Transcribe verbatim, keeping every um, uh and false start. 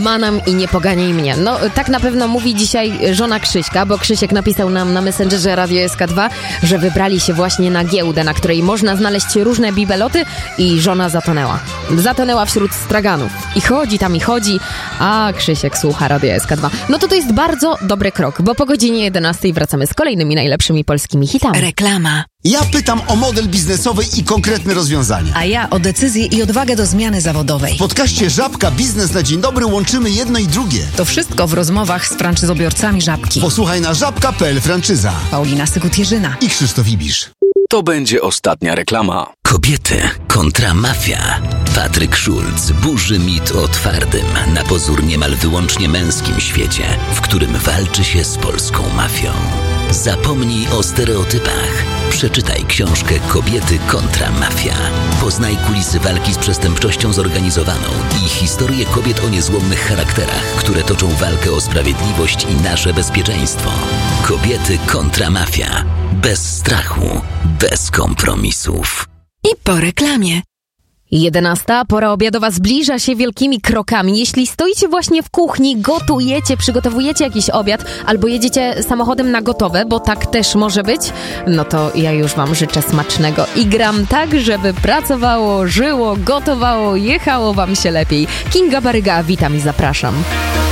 Manam i nie poganiaj mnie. No, tak na pewno mówi dzisiaj żona Krzyśka, bo Krzysiek napisał nam na Messengerze Radio S K dwa, że wybrali się właśnie na giełdę, na której można znaleźć różne bibeloty i żona zatonęła. Zatonęła wśród straganów. I chodzi tam i chodzi, a Krzysiek słucha Radio S K dwa. No to to jest bardzo dobry krok, bo po godzinie jedenastej wracamy z kolejnymi najlepszymi polskimi hitami. Reklama. Ja pytam o model biznesowy i konkretne rozwiązania. A ja o decyzję i odwagę do zmiany zawodowej. W podcaście Żabka Biznes na Dzień Dobry łączymy jedno i drugie. To wszystko w rozmowach z franczyzobiorcami Żabki. Posłuchaj na żabka kropka p l franczyza. Paulina Sykut-Jerzyna I Krzysztof Ibisz. To będzie ostatnia reklama. Kobiety kontra mafia. Patryk Szulc burzy mit o twardym, na pozór niemal wyłącznie męskim świecie, w którym walczy się z polską mafią. Zapomnij o stereotypach. Przeczytaj książkę Kobiety kontra mafia. Poznaj kulisy walki z przestępczością zorganizowaną i historię kobiet o niezłomnych charakterach, które toczą walkę o sprawiedliwość i nasze bezpieczeństwo. Kobiety kontra mafia. Bez strachu, bez kompromisów. I po reklamie. jedenasta, pora obiadowa zbliża się wielkimi krokami. Jeśli stoicie właśnie w kuchni, gotujecie, przygotowujecie jakiś obiad albo jedziecie samochodem na gotowe, bo tak też może być, no to ja już wam życzę smacznego i gram tak, żeby pracowało, żyło, gotowało, jechało wam się lepiej. Kinga Baryga, witam i zapraszam.